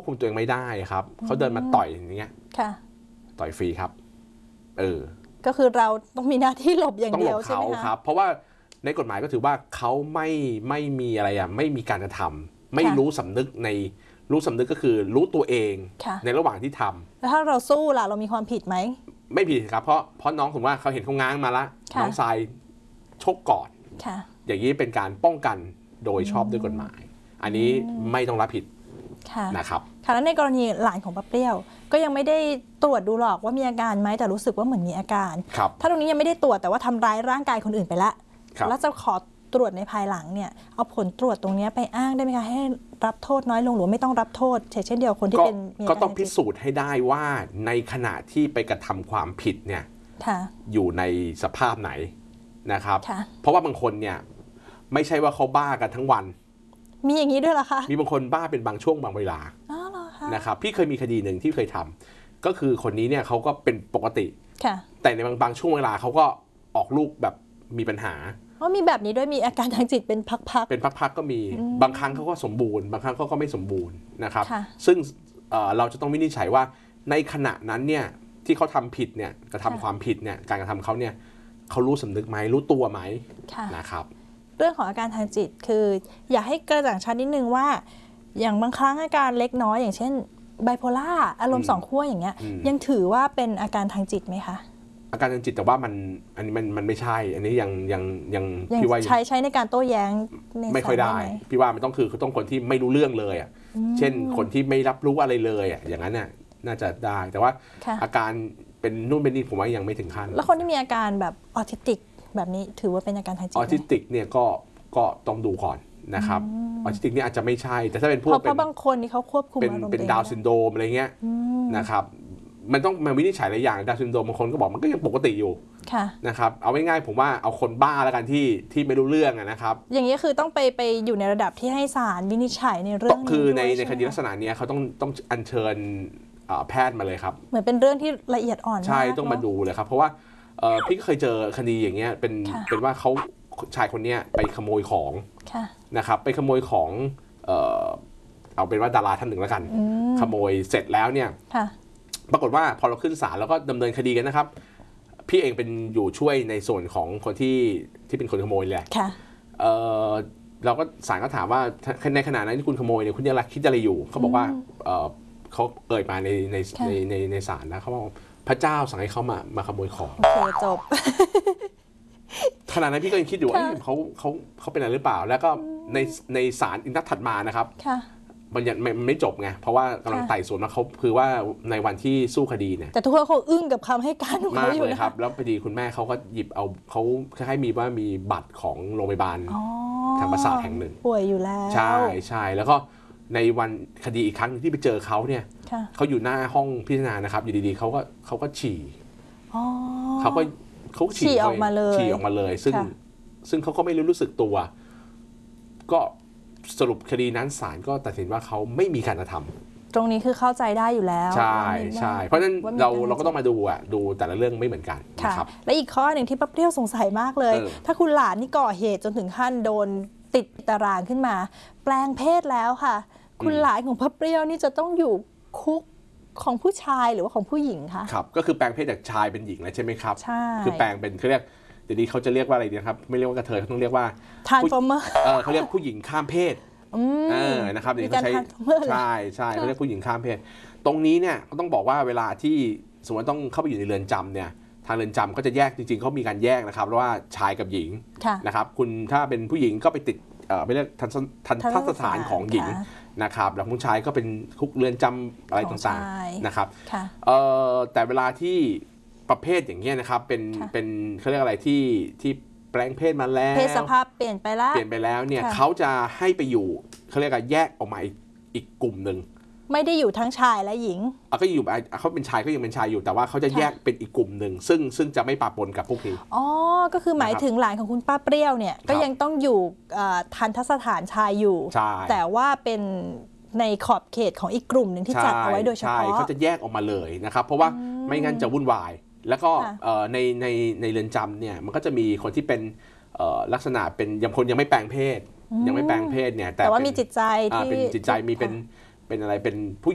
คุมตัวเองไม่ได้ครับเขาเดินมาต่อยอย่างเงี้ยต่อยฟรีครับก็คือเราต้องมีหน้าที่หลบอย่างเดียวใช่ไหมคะครับเพราะว่าในกฎหมายก็ถือว่าเขาไม่มีอะไรไม่มีการกระทำไม่รู้สำนึกก็คือรู้ตัวเองในระหว่างที่ทำแล้วถ้าเราสู้ล่ะเรามีความผิดไหมไม่ผิดครับเพราะน้องผมว่าเขาเห็นเขาง้างมาละน้องทรายชกก่อนอย่างนี้เป็นการป้องกันโดยชอบด้วยกฎหมายอันนี้ไม่ต้องรับผิดนะครับค่ะแล้วในกรณีหลานของป้าเปรี้ยวก็ยังไม่ได้ตรวจดูหรอกว่ามีอาการไหมแต่รู้สึกว่าเหมือนมีอาการถ้าตรงนี้ยังไม่ได้ตรวจแต่ว่าทำร้ายร่างกายคนอื่นไปแล้วแล้วจะขอตรวจในภายหลังเนี่ยเอาผลตรวจตรงนี้ไปอ้างได้ไหมคะให้รับโทษน้อยลงหรือไม่ต้องรับโทษเช่นเดียวคนที่เป็นก็ต้องพิสูจน์ให้ได้ว่าในขณะที่ไปกระทำความผิดเนี่ยอยู่ในสภาพไหนนะครับเพราะว่าบางคนเนี่ยไม่ใช่ว่าเขาบ้ากันทั้งวันมีอย่างนี้ด้วยเหรอคะมีบางคนบ้าเป็นบางช่วงบางเวลานะครับพี่เคยมีคดีหนึ่งที่เคยทำก็คือคนนี้เนี่ยเขาก็เป็นปกติแต่ในบางช่วงเวลาเขาก็ออกลูกแบบมีปัญหามีแบบนี้ด้วยมีอาการทางจิตเป็นพักก็มีบางครั้งเขาก็สมบูรณ์บางครั้งเขาก็ไม่สมบูรณ์นะครับซึ่งเราจะต้องวินิจฉัยว่าในขณะนั้นเนี่ยที่เขาทำผิดเนี่ยกระทำความผิดเนี่ยการกระทำเขาเนี่ยเขารู้สำนึกไหมรู้ตัวไหมนะครับเรื่องของอาการทางจิตคืออยากให้กระจ่างชัดนิดนึงว่าอย่างบางครั้งอาการเล็กน้อยอย่างเช่นไบโพล่าอารมณ์สองขั้วอย่างเงี้ยยังถือว่าเป็นอาการทางจิตไหมคะอาการทางจิตแต่ว่าอันนี้มันไม่ใช่อันนี้ยังพี่ว่าใช้ในการโต้แย้งไม่ค่อยได้พี่ว่ามันต้องต้องคนที่ไม่รู้เรื่องเลยอ่ะเช่นคนที่ไม่รับรู้อะไรเลยอ่ะอย่างนั้นน่ะน่าจะได้แต่ว่าอาการเป็นนู่นเป็นนี่ผมว่ายังไม่ถึงขั้นแล้วคนที่มีอาการแบบออทิสติกแบบนี้ถือว่าเป็นอาการทางจิตออทิสติกเนี่ยก็ต้องดูก่อนนะครับออทิสติกนี่อาจจะไม่ใช่แต่ถ้าเป็นพวกเพราะบางคนนี่เขาควบคุมอารมณ์เป็นดาวน์ซินโดรมอะไรเงี้ยนะครับมันต้องมาวินิจฉัยหลายอย่างดาวน์ซินโดรมบางคนก็บอกมันก็ยังปกติอยู่นะครับเอาง่ายๆผมว่าเอาคนบ้าแล้วกันที่ไม่รู้เรื่องนะครับอย่างนี้คือต้องไปอยู่ในระดับที่ให้ศาลวินิจฉัยในเรื่องนี้คือในคดีลักษณะนี้เขาต้องอัญเชิญแพทย์มาเลยครับเหมือนเป็นเรื่องที่ละเอียดอ่อนใช่ต้องมาดูเลยครับเพราะว่าพี่เคยเจอคดีอย่างเงี้ยเป็นว่าเขาชายคนนี้ไปขโมยของนะครับไปขโมยของเอาเป็นว่าดาราท่านหนึ่งแล้วกันขโมยเสร็จแล้วเนี่ยปรากฏว่าพอเราขึ้นศาลแล้วก็ดำเนินคดีกันนะครับพี่เองเป็นอยู่ช่วยในส่วนของคนที่เป็นคนขโมยแหละเราก็ศาลก็ถามว่าในขณะนั้นที่คุณขโมยเนี่ยคุณยังคิดอะไรอยู่เขาบอกว่าเขาเอ่ยมาในศาลนะเขาบอกพระเจ้าสั่งให้เขามาขโมยของจบขณะนั้นพี่ก็ยังคิดอยู่ว่าเขาเป็นอะไรหรือเปล่าแล้วก็ในศาลนัดถัดมานะครับมันยังไม่จบไงเพราะว่ากำลังไต่สวนมาเขาคือว่าในวันที่สู้คดีเนี่ยแต่ทุกคนเขาอึ้งกับคำให้การของเขาอยู่นะครับแล้วพอดีคุณแม่เขาก็หยิบเอาเขาคล้ายๆมีบัตรของโรงพยาบาลทางประสาทแห่งหนึ่งป่วยอยู่แล้วใช่แล้วก็ในวันคดีอีกครั้งที่ไปเจอเขาเนี่ยเขาอยู่หน้าห้องพิจารณานะครับอยู่ดีๆเขาก็ฉี่เขาฉี่ออกมาเลยซึ่งเขาก็ไม่รู้สึกตัวก็สรุปคดีนั้นศาลก็ตัดสินว่าเขาไม่มีการกระทำตรงนี้คือเข้าใจได้อยู่แล้วใช่เพราะฉะนั้นเราก็ต้องมาดูแต่ละเรื่องไม่เหมือนกันนะครับและอีกข้อหนึ่งที่ป้าเปรี้ยวสงสัยมากเลยถ้าคุณหลานนี่ก่อเหตุจนถึงขั้นโดนติดตารางขึ้นมาแปลงเพศแล้วค่ะคุณหลานของป้าเปรี้ยวนี่จะต้องอยู่คุกของผู้ชายหรือว่าของผู้หญิงคะครับก็คือแปลงเพศจากชายเป็นหญิงแล้วใช่ไหมครับใช่คือแปลงเป็นเขาเรียกเดี๋ยวนี้เขาจะเรียกว่าอะไรดีครับไม่เรียกว่ากระเทยเขาต้องเรียกว่า transformer เขาเรียกผู้หญิงข้ามเพศนะครับเดี๋ยวเขาใช้ใช่เขาเรียกผู้หญิงข้ามเพศตรงนี้เนี่ยก็ต้องบอกว่าเวลาที่สมมติต้องเข้าไปอยู่ในเรือนจำเนี่ยทางเรือนจำก็จะแยกจริงๆเขามีการแยกนะครับว่าชายกับหญิงนะครับคุณถ้าเป็นผู้หญิงก็ไปติดไม่เรียกทันทสถานของหญิงนะครับแล้วผู้ชายก็เป็นคุกเรือนจำอะไรต่างๆนะครับแต่เวลาที่ประเภทอย่างเงี้ยนะครับเป็นเขาเรียกอะไรที่แปลงเพศมาแล้วเพศสภาพเปลี่ยนไปแล้วเนี่ยเขาจะให้ไปอยู่เขาเรียกว่าแยกออกมาอีกกลุ่มหนึ่งไม่ได้อยู่ทั้งชายและหญิงก็อยู่เขาเป็นชายก็ยังเป็นชายอยู่แต่ว่าเขาจะแยกเป็นอีกกลุ่มหนึ่งซึ่งจะไม่ปะปนกับพวกนี้ก็คือหมายถึงหลานของคุณป้าเปรี้ยวเนี่ยก็ยังต้องอยู่ทันทสถานชายอยู่แต่ว่าเป็นในขอบเขตของอีกกลุ่มหนึ่งที่จัดเอาไว้โดยเฉพาะเขาจะแยกออกมาเลยนะครับเพราะว่าไม่งั้นจะวุ่นวายแล้วก็ในเรือนจำเนี่ยมันก็จะมีคนที่เป็นลักษณะเป็นคนยังไม่แปลงเพศเนี่ยแต่ว่ามีจิตใจที่เป็นจิตใจมีเป็นอะไรเป็นผู้